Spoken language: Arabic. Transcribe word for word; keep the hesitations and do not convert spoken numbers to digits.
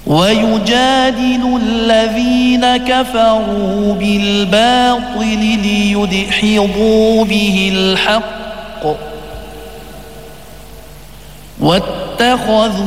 ويجادل الذين كفروا بالباطل ليدحضوا به الحق واتخذوا